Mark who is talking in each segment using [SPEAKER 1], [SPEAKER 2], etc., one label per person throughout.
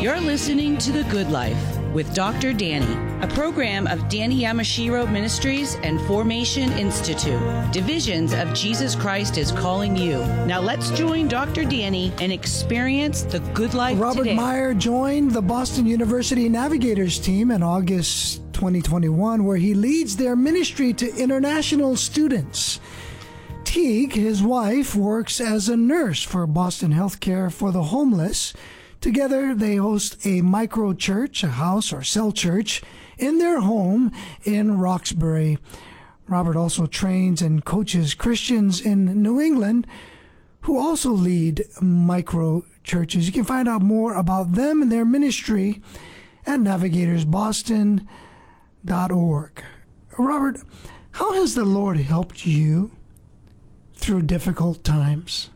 [SPEAKER 1] You're listening to The Good Life with Dr. Danny, a program of Danny Yamashiro Ministries and Formation Institute. Divisions of Jesus Christ is calling you. Now let's join Dr. Danny and experience the good life
[SPEAKER 2] Robert
[SPEAKER 1] today.
[SPEAKER 2] Meyer joined the Boston University Navigators team in August 2021, where he leads their ministry to international students. Teague, his wife, works as a nurse for Boston Healthcare for the Homeless. Together, they host a micro church, a house or cell church, in their home in Roxbury. Robert also trains and coaches Christians in New England who also lead micro churches. You can find out more about them and their ministry at navigatorsboston.org. Robert, how has the Lord helped you through difficult times?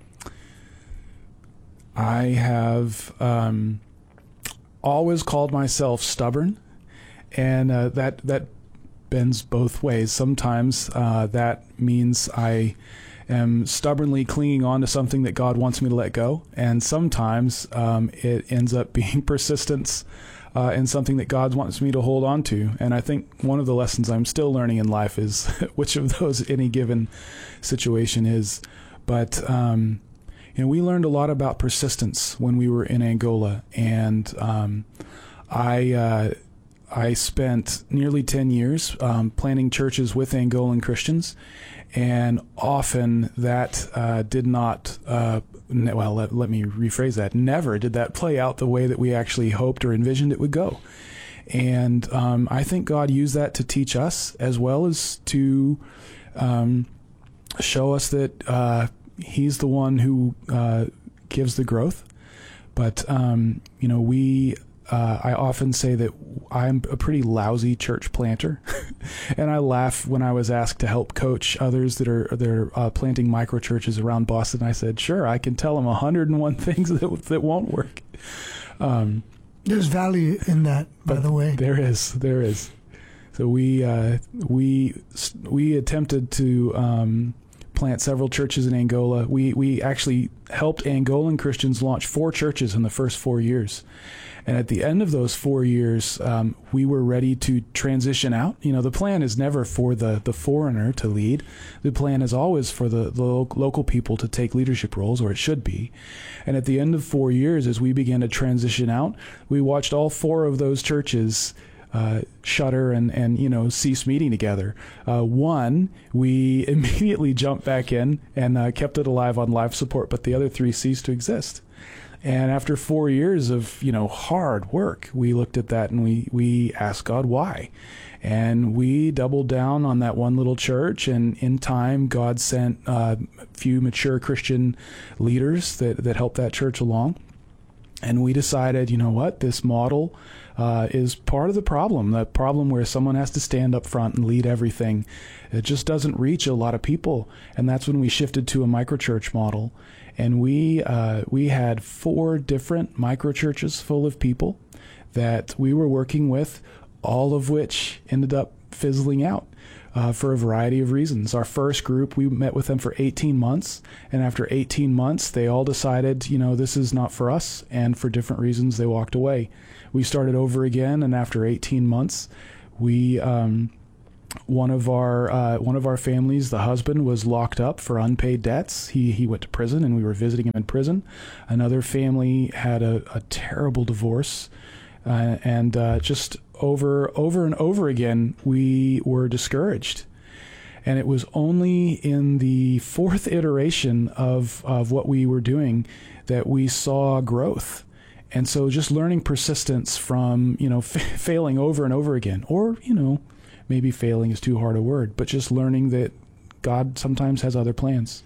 [SPEAKER 3] I have always called myself stubborn, and that bends both ways. Sometimes that means I am stubbornly clinging on to something that God wants me to let go, and sometimes it ends up being persistence in something that God wants me to hold on to. And I think one of the lessons I'm still learning in life is which of those any given situation is. But we learned a lot about persistence when we were in Angola, and I spent nearly 10 years planting churches with Angolan Christians, and often that did not, let me rephrase that, never did that play out the way that we actually hoped or envisioned it would go. And I think God used that to teach us, as well as to show us that He's the one who gives the growth. But, I often say that I'm a pretty lousy church planter. And I laugh when I was asked to help coach others that are planting micro churches around Boston. I said, sure, I can tell them 101 things that won't work.
[SPEAKER 2] There's value in that, by the way.
[SPEAKER 3] There is. So we attempted to plant several churches in Angola. We actually helped Angolan Christians launch 4 churches in the first 4 years. And at the end of those 4 years, we were ready to transition out. The plan is never for the foreigner to lead. The plan is always for the local people to take leadership roles, or it should be. And at the end of 4 years, as we began to transition out, we watched all 4 of those churches shutter and cease meeting together. One, we immediately jumped back in and kept it alive on life support, but the other 3 ceased to exist. And after 4 years of hard work, we looked at that and we asked God why. And we doubled down on that one little church, and in time, God sent a few mature Christian leaders that helped that church along. And we decided, this model is part of the problem where someone has to stand up front and lead everything. It just doesn't reach a lot of people. And that's when we shifted to a microchurch model. And we had 4 different microchurches full of people that we were working with, all of which ended up fizzling out. For a variety of reasons. Our first group, we met with them for 18 months, and after 18 months, they all decided, this is not for us, and for different reasons, they walked away. We started over again, and after 18 months, we, one of our families, the husband, was locked up for unpaid debts. He went to prison, and we were visiting him in prison. Another family had a terrible divorce, and just over and over again, we were discouraged. And it was only in the 4th iteration of what we were doing that we saw growth. And so just learning persistence from, failing over and over again, or, maybe failing is too hard a word, but just learning that God sometimes has other plans.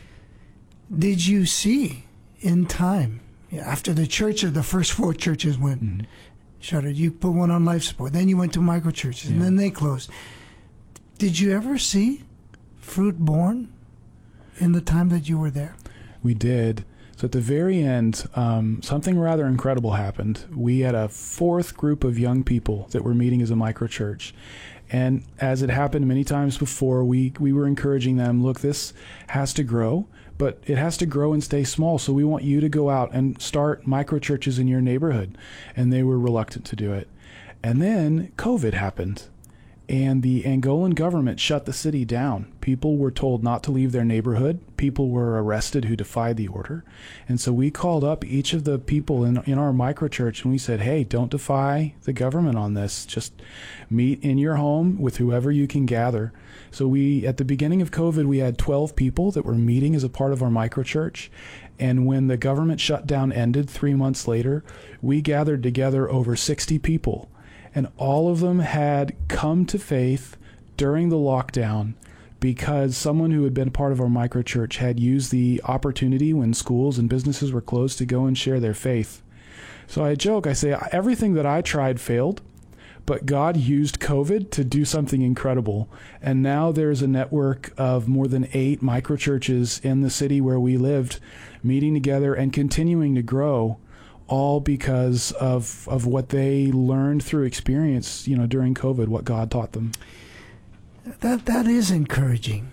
[SPEAKER 2] Did you see in time, after the first 4 churches went shuttered, you put one on life support, then you went to micro churches, and then they closed. Did you ever see fruit born in the time that you were there?
[SPEAKER 3] We did. So at the very end, something rather incredible happened. We had a 4th group of young people that were meeting as a micro church. And as it happened many times before, we were encouraging them, look, this has to grow, but it has to grow and stay small. So we want you to go out and start micro churches in your neighborhood. And they were reluctant to do it. And then COVID happened. And the Angolan government shut the city down. People were told not to leave their neighborhood. People were arrested who defied the order. And so we called up each of the people in our microchurch and we said, hey, don't defy the government on this. Just meet in your home with whoever you can gather. So at the beginning of COVID, we had 12 people that were meeting as a part of our microchurch. And when the government shutdown ended 3 months later, we gathered together over 60 people. And all of them had come to faith during the lockdown because someone who had been part of our microchurch had used the opportunity when schools and businesses were closed to go and share their faith. So I joke, I say, everything that I tried failed, but God used COVID to do something incredible. And now there's a network of more than 8 microchurches in the city where we lived, meeting together and continuing to grow, all because of what they learned through experience, during COVID, what God taught them.
[SPEAKER 2] That is encouraging.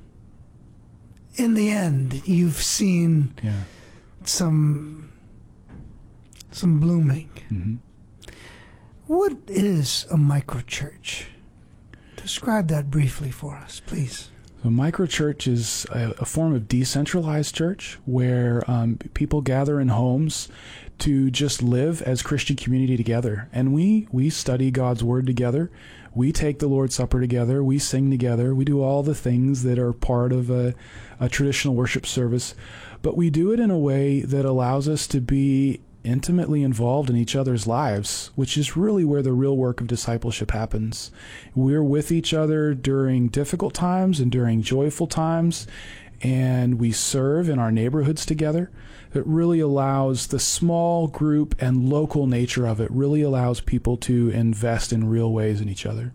[SPEAKER 2] In the end, you've seen some blooming. Mm-hmm. What is a microchurch? Describe that briefly for us, please.
[SPEAKER 3] A microchurch is a form of decentralized church where people gather in homes to just live as Christian community together. And we study God's Word together. We take the Lord's Supper together. We sing together. We do all the things that are part of a traditional worship service. But we do it in a way that allows us to be intimately involved in each other's lives, which is really where the real work of discipleship happens. We're with each other during difficult times and during joyful times, and we serve in our neighborhoods together. It really allows the small group and local nature of it really allows people to invest in real ways in each other.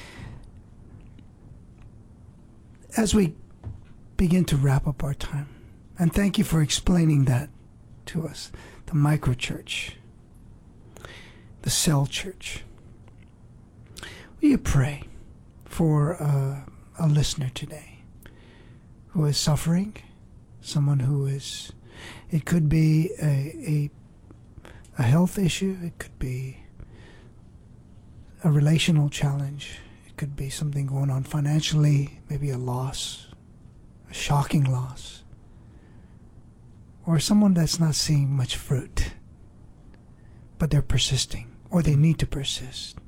[SPEAKER 2] As we begin to wrap up our time, and thank you for explaining that to us, the microchurch, the cell church. Will you pray for a listener today who is suffering, someone who is, it could be a health issue, it could be a relational challenge, it could be something going on financially, maybe a loss, a shocking loss, or someone that's not seeing much fruit, but they're persisting, or they need to persist.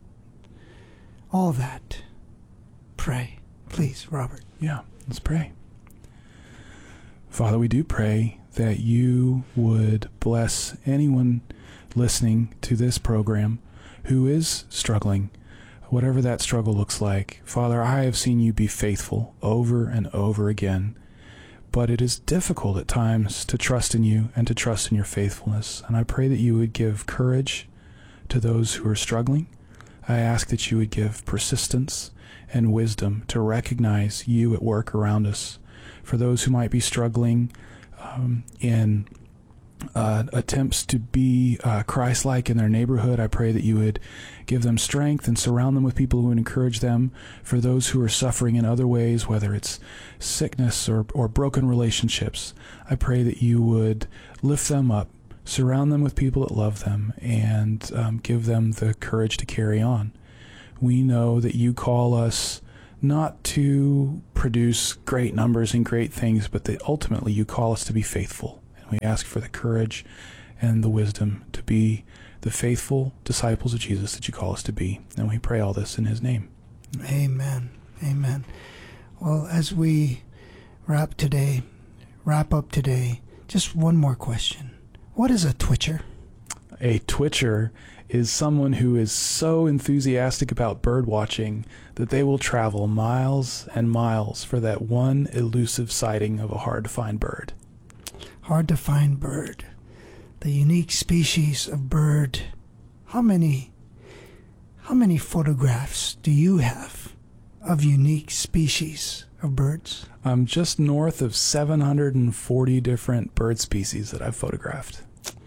[SPEAKER 2] All that. Pray. Please, Robert.
[SPEAKER 3] Yeah, let's pray. Father, we do pray that you would bless anyone listening to this program who is struggling, whatever that struggle looks like. Father, I have seen you be faithful over and over again, but it is difficult at times to trust in you and to trust in your faithfulness. And I pray that you would give courage to those who are struggling. I ask that you would give persistence and wisdom to recognize you at work around us. For those who might be struggling in attempts to be Christ-like in their neighborhood, I pray that you would give them strength and surround them with people who would encourage them. For those who are suffering in other ways, whether it's sickness or broken relationships, I pray that you would lift them up, surround them with people that love them, and give them the courage to carry on. We know that you call us not to produce great numbers and great things, but that ultimately you call us to be faithful. And we ask for the courage and the wisdom to be the faithful disciples of Jesus that you call us to be. And we pray all this in his name.
[SPEAKER 2] Amen. Amen. Well, as we wrap up today, just one more question. What is a twitcher?
[SPEAKER 3] A twitcher is someone who is so enthusiastic about bird watching that they will travel miles and miles for that one elusive sighting of a hard-to-find bird.
[SPEAKER 2] Hard-to-find bird. The unique species of bird. How many photographs do you have of unique species of birds?
[SPEAKER 3] I'm just north of 740 different bird species that I've photographed.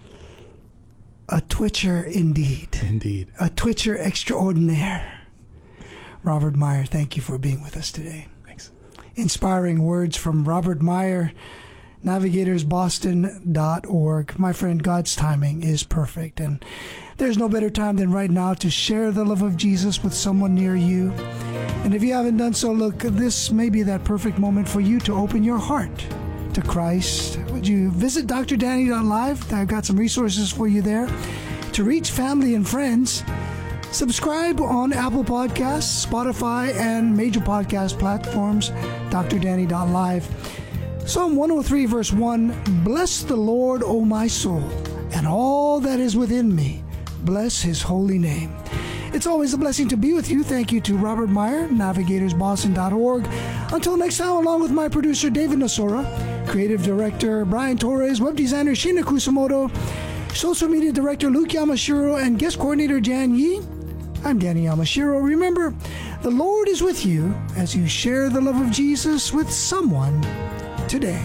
[SPEAKER 2] A twitcher indeed.
[SPEAKER 3] Indeed.
[SPEAKER 2] A twitcher extraordinaire. Robert Meyer, thank you for being with us today.
[SPEAKER 3] Thanks.
[SPEAKER 2] Inspiring words from Robert Meyer, navigatorsboston.org. My friend, God's timing is perfect, and there's no better time than right now to share the love of Jesus with someone near you. And if you haven't done so, look, this may be that perfect moment for you to open your heart to Christ. Would you visit drdanny.live? I've got some resources for you there to reach family and friends. Subscribe on Apple Podcasts, Spotify, and major podcast platforms, drdanny.live. Psalm 103, verse 1, Bless the Lord, O my soul, and all that is within me. Bless his holy name. It's always a blessing to be with you. Thank you to Robert Meyer, navigatorsboston.org. Until next time, along with my producer, David Nasora, creative director, Brian Torres, web designer, Shina Kusamoto, social media director, Luke Yamashiro, and guest coordinator, Jan Yi, I'm Danny Yamashiro. Remember, the Lord is with you as you share the love of Jesus with someone today.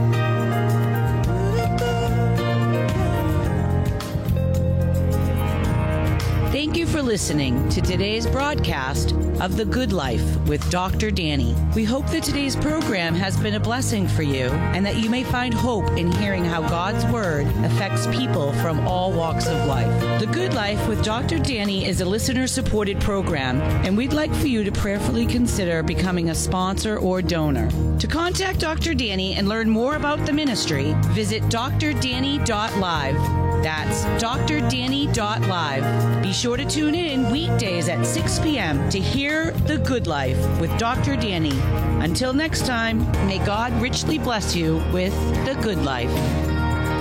[SPEAKER 1] Thank you for listening to today's broadcast of The Good Life with Dr. Danny. We hope that today's program has been a blessing for you and that you may find hope in hearing how God's Word affects people from all walks of life. The Good Life with Dr. Danny is a listener-supported program, and we'd like for you to prayerfully consider becoming a sponsor or donor. To contact Dr. Danny and learn more about the ministry, visit drdanny.live. That's drdanny.live. Be sure to tune in weekdays at 6 p.m. to hear The Good Life with Dr. Danny. Until next time, may God richly bless you with The Good Life.